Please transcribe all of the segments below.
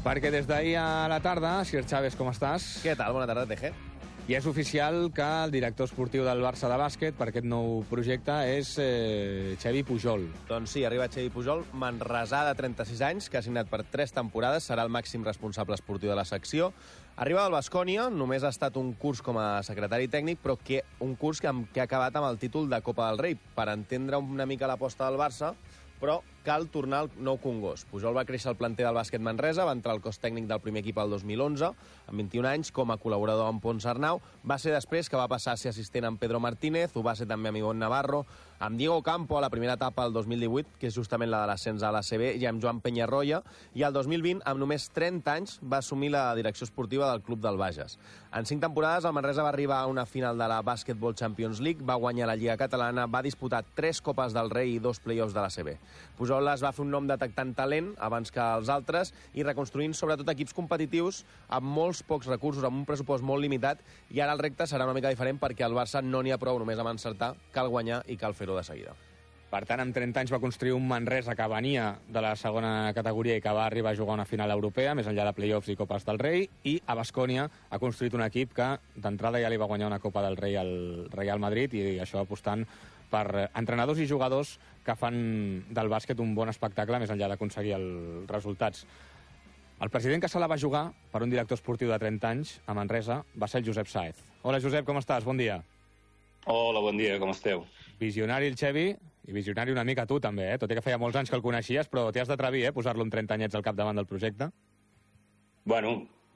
Perquè des d'ahir a la tarda, Sir Chaves, com estàs? Què tal? Bona tarda, TG. I és oficial que el director esportiu del Barça de bàsquet per aquest nou projecte és Xavi Pujol. Doncs sí, arriba Xavi Pujol, manresà de 36 anys, que ha signat per 3 temporades, serà el màxim responsable esportiu de la secció. Arriba del Baskonia, només ha estat un curs com a secretari tècnic, però un curs que ha acabat amb el títol de Copa del Rei, per entendre una mica l'aposta del Barça, però cal tornar al nou Congost. Pujol va créixer al planter del bàsquet Manresa, va entrar al cos tècnic del primer equip el 2011, amb 21 anys, com a col·laborador amb Pons Arnau. Va ser després que va passar a ser assistent amb Pedro Martínez, ho va ser també amb Ivonne Navarro, amb Diego Campo a la primera etapa el 2018, que és justament la de l'ascens a l'ACB, i amb Joan Peñarroya, i el 2020, amb només 30 anys, va assumir la direcció esportiva del club del Bages. En 5 temporades, el Manresa va arribar a una final de la Basketball Champions League, va guanyar la Lliga Catalana, va disputar 3 Copes del Rei i 2 play-offs de l'ACB. Pujol es va fer un nom detectant talent abans que els altres i reconstruint sobretot equips competitius amb molts pocs recursos, amb un pressupost molt limitat, i ara el repte serà una mica diferent perquè al Barça no n'hi ha prou només amb encertar, cal guanyar i cal fer-ho de seguida. Per tant, amb 30 anys va construir un Manresa que venia de la segona categoria i que va arribar a jugar una final europea, més enllà de play-offs i Copes del Rei, i a Baskonia ha construït un equip que d'entrada ja li va guanyar una Copa del Rei al Real Madrid, i això apostant per entrenadors i jugadors que fan del bàsquet un bon espectacle més enllà d'aconseguir els resultats. El president que se la va jugar per un director esportiu de 30 anys a Manresa va ser el Josep Sáez. Hola, Josep, com estàs? Bon dia. Hola, bon dia, com esteu? Visionari el Xavi, i visionari una mica tu també, tot i que feia molts anys que el coneixies, però t'hi has d'atrevir, posar-lo amb 30 anyets al capdavant del projecte? Bueno,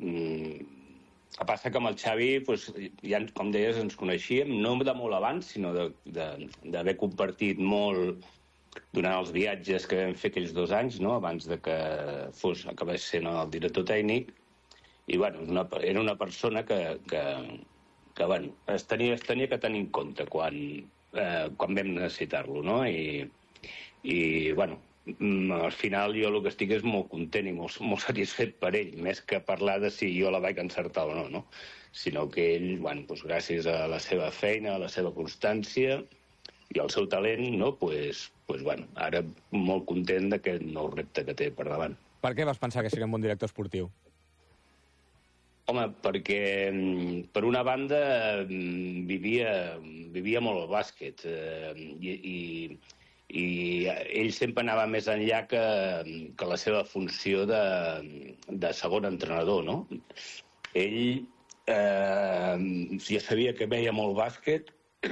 passa que amb el Xavi, doncs, ja, com deies, ens coneixíem, no de molt abans, sinó d'haver compartit molt durant els viatges que vam fer aquells 2 anys, no? Abans de que acabés sent el director tècnic. I bueno, era una persona que bueno, es tenia que tenir en compte quan vam necessitar-lo, no? I bueno, al final jo el que estic és molt content i molt satisfet per ell, més que parlar de si jo la vaig encertar o no? Sinó que ell, bueno, doncs, gràcies a la seva feina, a la seva constància i al seu talent, no? Bueno, ara molt content d'aquest nou repte que té per davant. Per què vas pensar que seria un bon director esportiu? Home, perquè per una banda vivia molt el bàsquet i ell sempre anava més enllà que la seva funció de segon entrenador, no? Ell ja sabia que veia molt bàsquet.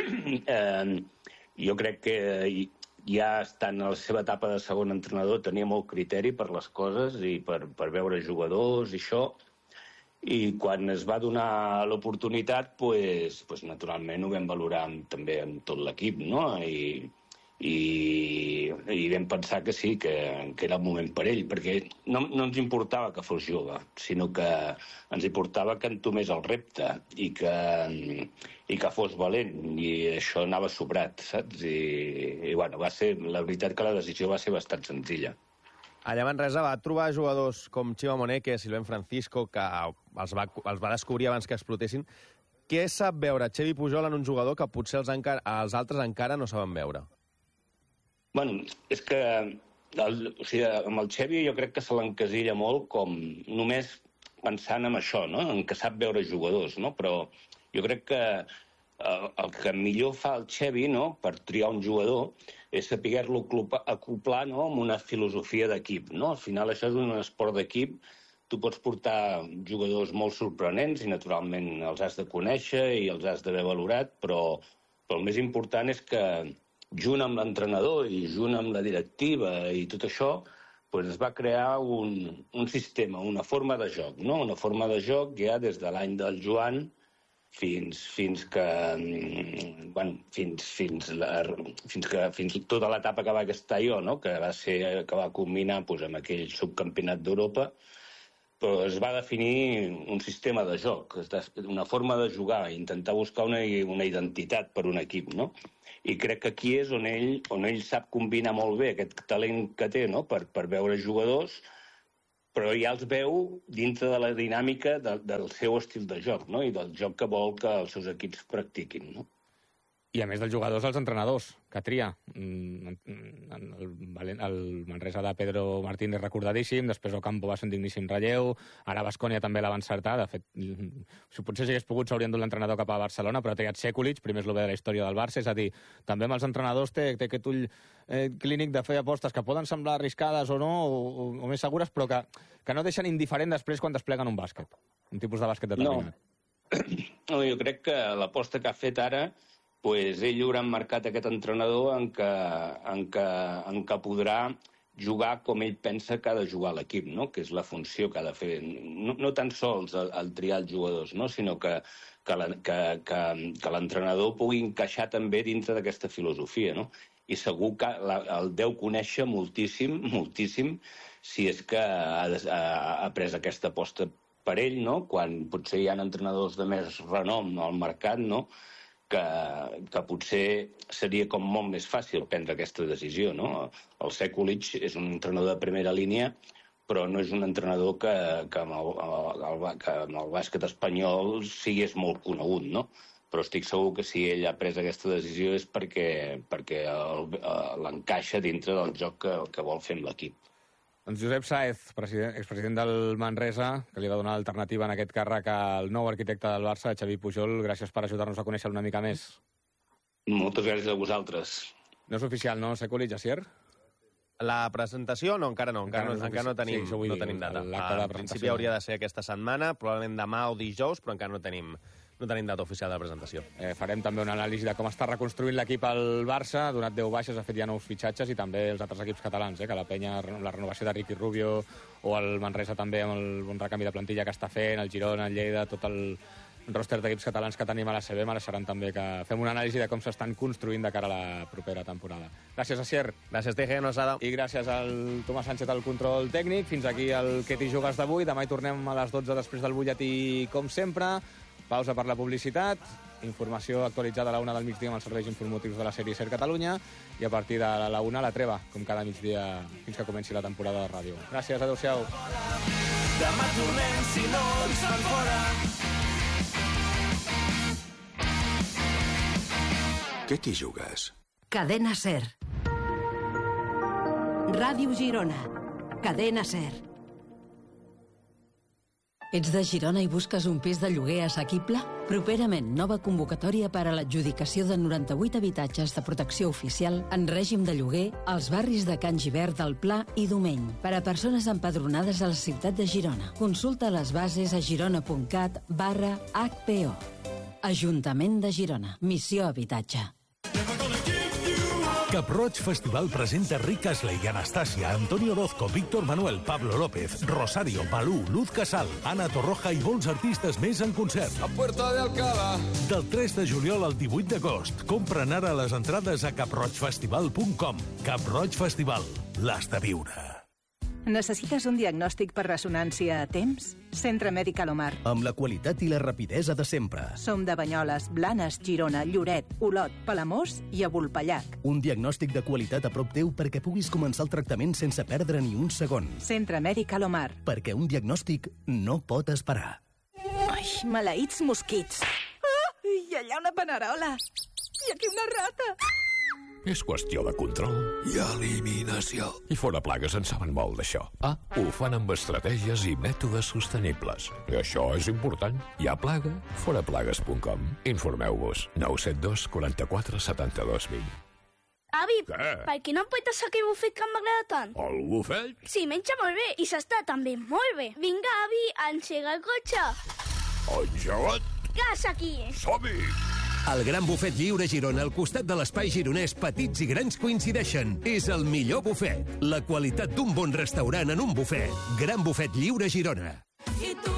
Jo crec que ja estant a la seva etapa de segon entrenador tenia molt criteri per les coses i per veure jugadors i això. I quan es va donar l'oportunitat, doncs, naturalment ho vam valorar també amb tot l'equip, no? I vam pensar que sí, que era el moment per ell, perquè no ens importava que fos jove, sinó que ens importava que entomés el repte i que fos valent, i això anava sobrat, saps? I bueno, la veritat que la decisió va ser bastant senzilla. Allà a Manresa va trobar jugadors com Chima Moneke, Silvén Francisco, que els va descobrir abans que explotessin. Què sap veure Xavi Pujol en un jugador que potser els altres encara no saben veure? Bueno, és que amb el Xavi jo crec que se l'encasilla molt com només pensant en això, no? En que sap veure jugadors, no? Però jo crec que el que millor fa el Xavi, no?, per triar un jugador és saber-lo acoplar, no?, amb una filosofia d'equip, no? Al final això és un esport d'equip. Tu pots portar jugadors molt sorprenents i naturalment els has de conèixer i els has d'haver valorat, però el més important és que junt amb l'entrenador i junt amb la directiva i tot això, doncs es va crear un sistema, una forma de joc, no? Una forma de joc ja des de l'any del Joan fins tota l'etapa que va estar jo, no? Que va culminar amb aquell subcampionat d'Europa, però es va definir un sistema de joc, una forma de jugar, intentar buscar una identitat per un equip, no? I crec que aquí és on ell sap combinar molt bé aquest talent que té, no?, per veure jugadors, però ja els veu dintre de la dinàmica del seu estil de joc, no?, i del joc que vol que els seus equips practiquin, no? I a més dels jugadors, els entrenadors, que tria. El Manresa de Pedro Martínez recordadíssim, després Ocampo va ser un digníssim relleu, ara Baskonia també la va encertar, de fet, si potser si hagués pogut s'haurien dut l'entrenador cap a Barcelona, però ha triat Sekulic, primer eslové de la història del Barça, és a dir, també amb els entrenadors té aquest ull clínic de fer apostes que poden semblar arriscades o no, o més segures, però que no deixen indiferent després quan despleguen un bàsquet, un tipus de bàsquet determinat. No, jo crec que l'aposta que ha fet ara, ell haurà marcat aquest entrenador en què podrà jugar com ell pensa que ha de jugar l'equip, no? Que és la funció que ha de fer. No tan sols el triar els jugadors, no? Sinó que l'entrenador pugui encaixar també dintre d'aquesta filosofia, no? I segur que el deu conèixer moltíssim, moltíssim, si és que ha pres aquesta aposta per ell, no? Quan potser hi ha entrenadors de més renom al mercat, no? Que potser seria com molt més fàcil prendre aquesta decisió, no? El Sekulic és un entrenador de primera línia, però no és un entrenador que amb el bàsquet espanyol sigués molt conegut, no? Però estic segur que si ell ha pres aquesta decisió és perquè l'encaixa dintre del joc que vol fer amb l'equip. Doncs Josep Sáez, expresident del Manresa, que li va donar l'alternativa en aquest càrrec al nou arquitecte del Barça, Xavi Pujol. Gràcies per ajudar-nos a conèixer-lo una mica més. Moltes gràcies a vosaltres. No és oficial, no, Sekulic, Asier? La presentació, no, encara no tenim data. En principi hauria de ser aquesta setmana, probablement demà o dijous, però encara no tenim data oficial de la presentació. Farem també una anàlisi de com està reconstruint l'equip al Barça, ha donat 10 baixes, ha fet ja nous fitxatges, i també els altres equips catalans, que la Penya, la renovació de Ricky Rubio, o el Manresa també amb el bon recanvi de plantilla que està fent, el Girona, el Lleida, tot el roster d'equips catalans que tenim a la CB, mereixeran també que fem una anàlisi de com s'estan construint de cara a la propera temporada. Gràcies, Asier. Gràcies, TG, Nosada. I gràcies al Tomàs Sánchez al control tècnic. Fins aquí el Que t'hi jugues d'avui. Demà hi tornem a les 12 després del butlletí, com sempre. Pausa per la publicitat, informació actualitzada a la 1 del migdia amb els serveis informatius de la sèrie SER Catalunya, i a partir de la 1 la treva, com cada migdia, fins que comenci la temporada de ràdio. Gràcies, adeu-siau. Demà tornem si no ens fan fora. Què t'hi jugues? Cadena SER. Ràdio Girona. Cadena SER. Ets de Girona i busques un pis de lloguer assequible? Properament, nova convocatòria per a l'adjudicació de 98 habitatges de protecció oficial en règim de lloguer als barris de Can Gibert, del Pla i Domeny, per a persones empadronades a la ciutat de Girona. Consulta les bases a girona.cat/HPO. Ajuntament de Girona. Missió Habitatge. Cap-Roig Festival presenta Rick Astley i Anastàcia, Antonio Orozco, Víctor Manuel, Pablo López, Rosario, Balú, Luz Casal, Ana Torroja i molts artistes més en concert. A Puerta de Alcalá. Del 3 de juliol al 18 d'agost. Compren ara les entrades a caproigfestival.com. Cap-Roig Festival. L'has de viure. Necessites un diagnòstic per ressonància a temps? Centre Mèdic Alomar. Amb la qualitat i la rapidesa de sempre. Som de Banyoles, Blanes, Girona, Lloret, Olot, Palamós i a Vulpellac. Un diagnòstic de qualitat a prop teu perquè puguis començar el tractament sense perdre ni un segon. Centre Mèdic Alomar. Perquè un diagnòstic no pot esperar. Ai, maleïts mosquits. Ah, i allà una panerola. I aquí una rata. És qüestió de control I eliminació. i fora plagues en saben molt d'això. Ho fan amb estratègies i mètodes sostenibles. I això és important. Hi ha plaga? Foraplagues.com. Informeu-vos. 972 44 72 20. Avi, Què? per què no em pots aquell bufet que m'agrada tant? El bufet? Sí, menja molt bé i s'està també molt bé. Vinga, avi, engega el cotxe. Engegat? Gas aquí. Som-hi! El Gran Bufet Lliure Girona, al costat de l'espai gironès, petits i grans coincideixen. És el millor bufet. La qualitat d'un bon restaurant en un bufet. Gran Bufet Lliure Girona. I tu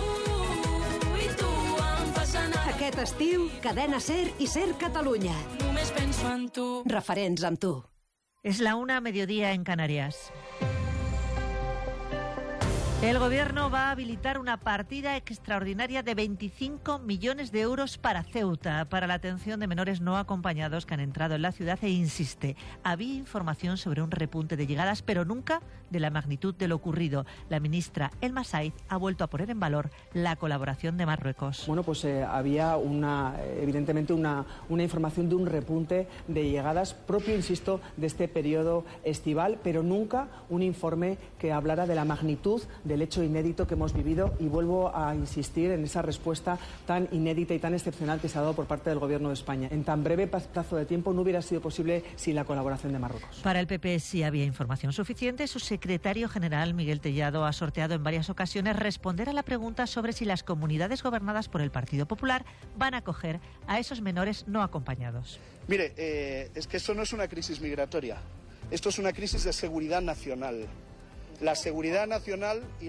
em fas anar. Aquest estiu, Cadena SER i SER Catalunya. Només penso en tu. Referents amb tu. Es la 1, mediodía en Canarias. El Gobierno va a habilitar una partida extraordinaria de 25 millones de euros para Ceuta, para la atención de menores no acompañados que han entrado en la ciudad, e insiste, había información sobre un repunte de llegadas, pero nunca de la magnitud de lo ocurrido. La ministra Elma Saiz ha vuelto a poner en valor la colaboración de Marruecos. Bueno, pues había evidentemente una información de un repunte de llegadas propio, insisto, de este periodo estival, pero nunca un informe que hablara de la magnitud del hecho inédito que hemos vivido, y vuelvo a insistir en esa respuesta tan inédita y tan excepcional que se ha dado por parte del Gobierno de España. En tan breve plazo de tiempo no hubiera sido posible sin la colaboración de Marruecos. Para el PP sí había información suficiente. Su secretario general, Miguel Tellado, ha sorteado en varias ocasiones responder a la pregunta sobre si las comunidades gobernadas por el Partido Popular van a acoger a esos menores no acompañados. Mire, es que esto no es una crisis migratoria, esto es una crisis de seguridad nacional. La seguridad nacional y